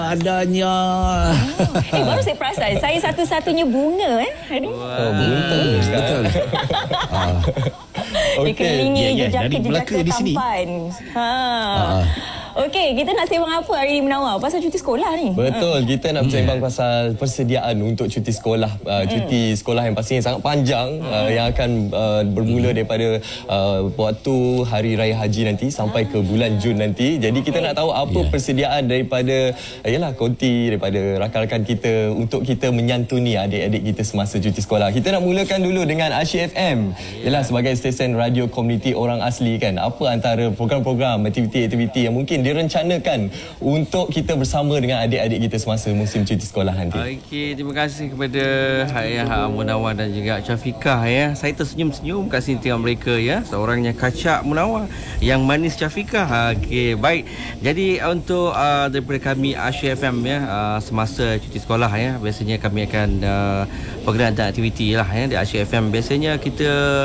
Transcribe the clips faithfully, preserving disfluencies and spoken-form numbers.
adanya. Oh. Eh, baru saya perasan saya satu-satunya bunga eh. Aduh. Oh, betul. Betul. ah. Dikelilingi yeah, yeah. jejaka-jejaka tampan. Ha. Uh. Okey, kita nak sembang apa hari ini, Munawar? Pasal cuti sekolah ni. Betul, kita nak bersembang yeah. pasal persediaan untuk cuti sekolah. Uh, cuti mm. sekolah yang pastinya sangat panjang mm. uh, yang akan uh, bermula daripada uh, waktu Hari Raya Haji nanti sampai ke bulan Jun nanti. Jadi kita okay. nak tahu apa yeah. persediaan daripada uh, yalah konti, daripada rakan-rakan kita untuk kita menyantuni adik-adik kita semasa cuti sekolah. Kita nak mulakan dulu dengan Asyik F M. Yalah, sebagai stesen radio komuniti orang asli kan. Apa antara program-program, aktiviti-aktiviti yang mungkin direncanakan untuk kita bersama dengan adik-adik kita semasa musim cuti sekolah nanti. Okey, terima kasih kepada Ayah Munawar dan juga Syafiqah ya. Saya tersenyum-senyum kat sini tengok mereka ya. Seorangnya kacak Munawar, yang manis Syafiqah. Okey, baik. Jadi untuk uh, daripada kami Asyik F M ya, uh, semasa cuti sekolah ya, biasanya kami akan uh, program dan aktiviti lah ya di Asyik F M. Biasanya kita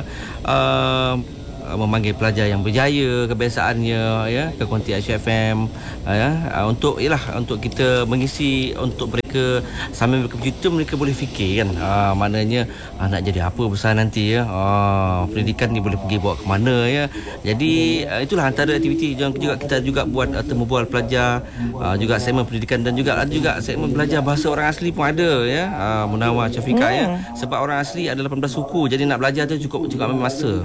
uh, memanggil pelajar yang berjaya kebiasaannya ya ke konti Asyik F M ya, untuk yalah untuk kita mengisi untuk mereka sambil mereka bercerita mereka boleh fikir kan, ha, maknanya ha, nak jadi apa besar nanti ya, ha, pendidikan ni boleh pergi bawa ke mana ya. Jadi itulah antara aktiviti yang juga kita juga buat, temu bual pelajar, ha, juga segmen pendidikan dan juga ada juga segmen belajar bahasa orang asli pun ada ya, ha, Munawar, Syafiqah hmm. ya, sebab orang asli ada lapan belas suku, jadi nak belajar tu cukup cukup ambil masa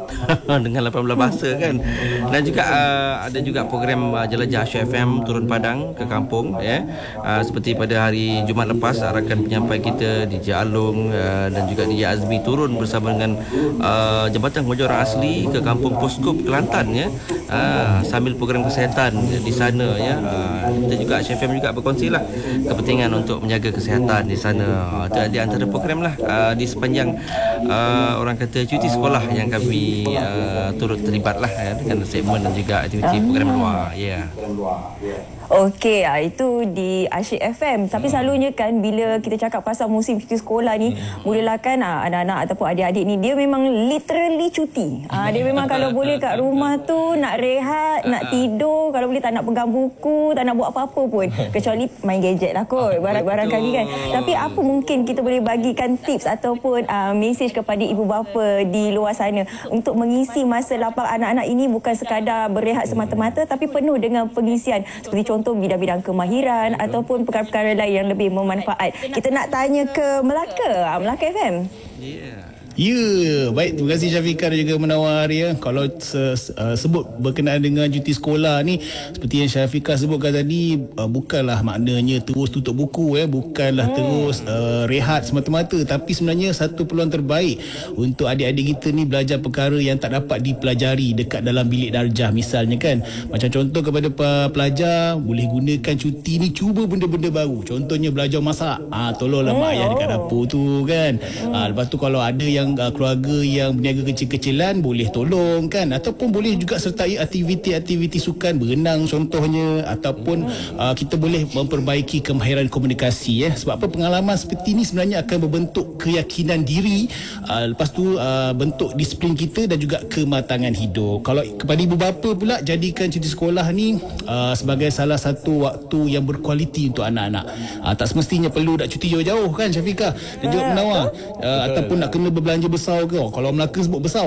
dengan lapan belas bahasa kan. Dan juga uh, ada juga program uh, jelajah Asyik F M turun padang ke kampung ya. Uh, seperti pada hari Jumaat lepas, rakan penyampai kita D J Alung uh, dan juga D J Azmi turun bersama dengan uh, Jabatan Pengajar Orang Asli ke kampung Poskop Kelantan ya. Uh, sambil program kesihatan di sana ya. Uh, kita juga Asyik F M juga berkongsilah kepentingan untuk menjaga kesihatan di sana. Uh, itu di antara program lah uh, di sepanjang uh, orang kata cuti sekolah yang kami uh, turut terlibat lah ya, dengan segmen dan juga aktiviti program luar. Ya. Yeah. Okey, itu di Asyik F M. Tapi selalunya kan bila kita cakap pasal musim cuti sekolah ni, hmm. mulalah kan anak-anak ataupun adik-adik ni dia memang literally cuti. Ah, dia memang kalau boleh kat rumah tu nak rehat, nak tidur, kalau boleh tak nak pegang buku, tak nak buat apa-apa pun, kecuali main gadget lah kot barang-barang kali kan. Tapi apa mungkin kita boleh bagikan tips ataupun uh, mesej kepada ibu bapa di luar sana untuk mengisi masa lapang anak-anak ini bukan sekadar berehat semata-mata tapi penuh dengan pengisian seperti contoh bidang-bidang kemahiran ataupun perkara-perkara lain yang lebih bermanfaat. Kita nak tanya ke Melaka, Melaka F M. Ya. Yeah. Ya, yeah. Baik, terima kasih Syafiqah dan juga Munawar ya. Kalau se- uh, sebut berkenaan dengan cuti sekolah ni, seperti yang Syafiqah sebutkan tadi, uh, bukanlah maknanya terus tutup buku ya, bukanlah hmm. terus uh, rehat semata-mata, tapi sebenarnya satu peluang terbaik untuk adik-adik kita ni belajar perkara yang tak dapat dipelajari dekat dalam bilik darjah misalnya kan. Macam contoh kepada pelajar, boleh gunakan cuti ni cuba benda-benda baru. Contohnya belajar masak. Ah, tolonglah mak ayah dekat dapur tu kan. Ah, lepas tu kalau ada yang yang uh, keluarga yang berniaga kecil-kecilan boleh tolong kan, ataupun boleh juga sertai aktiviti-aktiviti sukan, berenang contohnya, ataupun uh, kita boleh memperbaiki kemahiran komunikasi ya. Sebab apa, pengalaman seperti ini sebenarnya akan membentuk keyakinan diri, uh, lepas tu uh, bentuk disiplin kita dan juga kematangan hidup. Kalau kepada ibu bapa pula, jadikan cuti sekolah ni uh, sebagai salah satu waktu yang berkualiti untuk anak-anak. Uh, tak semestinya perlu nak cuti jauh-jauh kan Syafiqah dan juga Munawar, uh, ataupun nak kena berbelanja besar ke. Kalau Melaka sebut besar.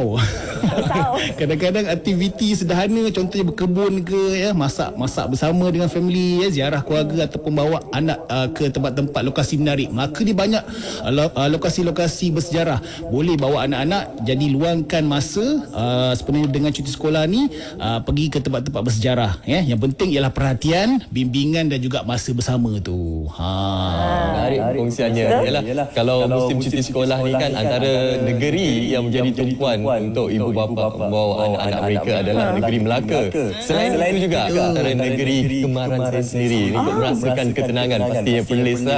Kadang-kadang aktiviti sederhana, contohnya berkebun ke ya, masak masak bersama dengan family ya, ziarah keluarga ataupun bawa anak uh, ke tempat-tempat lokasi menarik. Melaka ni banyak uh, lo, uh, lokasi-lokasi bersejarah. Boleh bawa anak-anak, jadi luangkan masa uh, sebenarnya dengan cuti sekolah ni uh, pergi ke tempat-tempat bersejarah ya. Yang penting ialah perhatian, bimbingan dan juga masa bersama tu. Ha. Menarik kongsiannya. Yalah, Yalah, kalau, kalau musim cuti sekolah, sekolah ni kan antara negeri yang menjadi tumpuan untuk ibu bapa membawa anak-anak mereka adalah negeri Melaka. Selain itu juga antara negeri kemaran saya sendiri untuk merasakan ketenangan pastinya Perlis lah.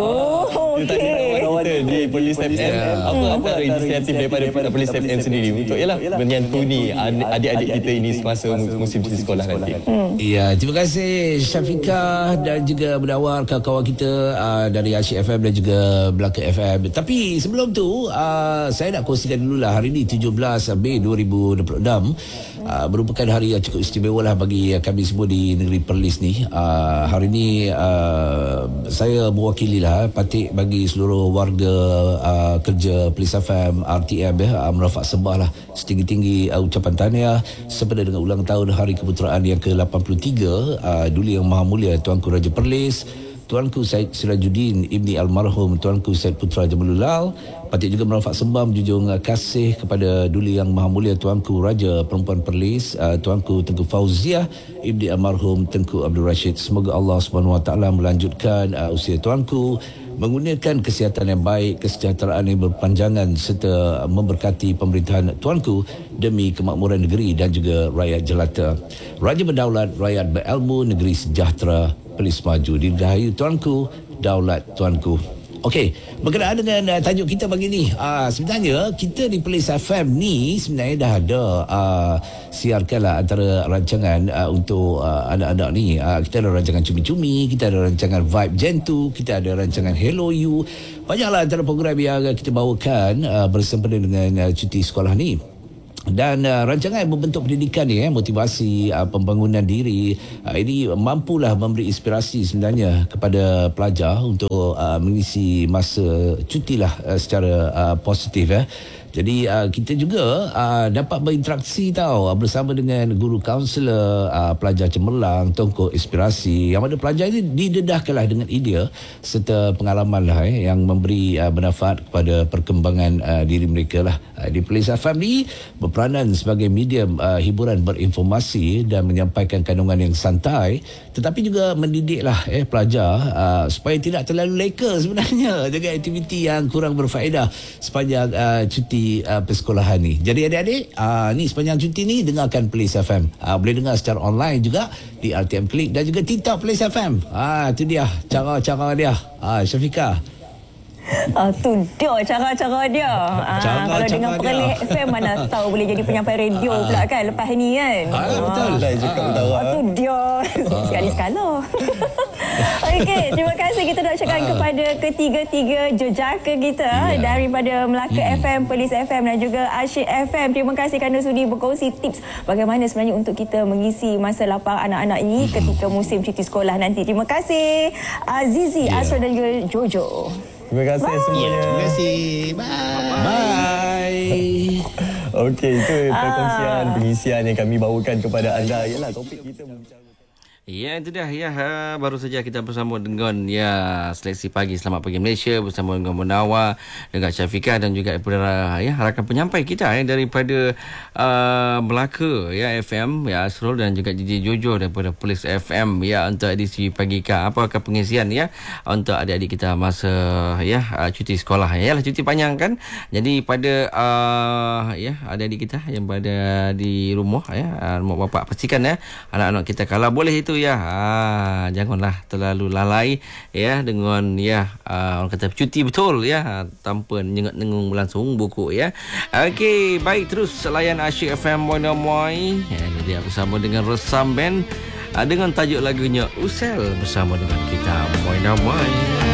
Oh, okey. Kita di Perlis F M, apa antara inisiatif daripada Perlis F M sendiri untuk ialah menyantuni adik-adik kita ini semasa musim cuti sekolah nanti. Ya, terima kasih Syafiqah dan juga Munawar, kawan-kawan kita uh, dari Asyik F M dan juga Melaka F M. Tapi sebelum tu uh, saya nak kongsikan dululah hari ni tujuh belas Mei dua ribu dua puluh enam uh, merupakan hari yang cukup istimewa lah bagi uh, kami semua di negeri Perlis ni. Uh, hari ni uh, saya mewakili lah patik bagi seluruh warga uh, kerja Perlis F M, R T M ya, uh, merafak sembah lah setinggi-tinggi uh, ucapan tahniah sempena dengan ulang tahun Hari Keputeraan yang ke lapan puluh tiga uh, Duli Yang Maha Mulia Tuanku Raja Perlis, Tuanku Syed Sirajuddin Ibni Almarhum Tuanku Syed Putra Jamalul Lal. Patik juga merafak sembah menjunjung kasih kepada Duli Yang Maha Mulia Tuanku Raja Perempuan Perlis, uh, Tuanku Tengku Fauziah Ibni Almarhum Tengku Abdul Rashid. Semoga Allah Subhanahu Wa Taala melanjutkan uh, usia tuanku, menggunakan kesihatan yang baik, kesejahteraan yang berpanjangan serta memberkati pemerintahan tuanku demi kemakmuran negeri dan juga rakyat jelata. Raja berdaulat, rakyat berilmu, negeri sejahtera, Perlis maju. Dirgahayu tuanku, daulat tuanku. Okey, berkenaan dengan uh, tajuk kita pagi ni, uh, sebenarnya kita di Perlis F M ni sebenarnya dah ada uh, siarkanlah antara rancangan uh, untuk uh, anak-anak ni. Uh, kita ada rancangan Cumi-Cumi, kita ada rancangan Vibe Gen two, kita ada rancangan Hello You. Banyaklah antara program yang kita bawakan uh, bersempena dengan uh, cuti sekolah ni. Dan uh, rancangan yang membentuk pendidikan ni, eh, motivasi, uh, pembangunan diri, uh, ini mampulah memberi inspirasi sebenarnya kepada pelajar untuk uh, mengisi masa cuti lah uh, secara uh, positif. Eh. Jadi uh, kita juga uh, dapat berinteraksi tahu uh, bersama dengan guru kaunselor, uh, pelajar cemerlang, tongkok inspirasi. Yang mana pelajar ini didedahkanlah dengan idea serta pengalaman lah eh, yang memberi uh, manfaat kepada perkembangan uh, diri mereka lah. Uh, di Perlis F M ni berperanan sebagai medium uh, hiburan berinformasi dan menyampaikan kandungan yang santai, tetapi juga mendidiklah eh, pelajar uh, supaya tidak terlalu leka sebenarnya dengan aktiviti yang kurang berfaedah sepanjang uh, cuti Uh, persekolahan ni. Jadi adik-adik, uh, ni sepanjang cuti ni dengarkan Perlis F M. Uh, boleh dengar secara online juga di R T M Click dan juga TikTok Perlis F M. Ah, uh, tu dia cara-cara dia. Ah, uh, Syafiqah. Ah, tu dia cara-cara dia. Ah, Cara- kalau cara dengan dia. Perlis F M mana tahu boleh jadi penyampai radio pula kan lepas ni kan. Ah, betul. Dah cakap utara. Ah, tu dia. Sekali-sekala. Okey, terima kasih kita nak ucapkan kepada ketiga-tiga jejaka kita Ya. daripada Melaka Hmm. F M, Perlis F M dan juga Asyik F M. Terima kasih kerana sudi berkongsi tips bagaimana sebenarnya untuk kita mengisi masa lapang anak-anak ini ketika musim cuti sekolah nanti. Terima kasih Azizi, Ya. Asra dan juga Jojo. Terima kasih semuanya. Terima kasih. Bye. Bye. Okey, itu perkongsian pengisian yang kami bawakan kepada anda. Yalah, topik kita berbicara. Ya, itu dah ya. Ha, baru saja kita bersama dengan ya Seleksi Pagi Selamat Pagi Malaysia bersama dengan Munawar, dengan Syafiqah dan juga daripada ya rakan penyampai kita ya daripada uh, Melaka ya F M ya Asrul dan juga Gigi Jojo daripada Perlis F M ya untuk edisi pagi ka. Apakah pengisian ya untuk adik-adik kita masa ya uh, cuti sekolah. Yalah, cuti panjang kan. Jadi pada uh, ya adik-adik kita yang berada di rumah ya, uh, mak bapak pastikan ya anak-anak kita kalau boleh itu ya, ha, janganlah terlalu lalai ya dengan ya uh, orang kata cuti betul ya tanpa nengung langsung buku ya. Okey, baik, terus layan Asyik F M Moina Moi. Ya, ini dia bersama dengan Resam Band uh, dengan tajuk lagunya Usel bersama dengan kita Moina Moi.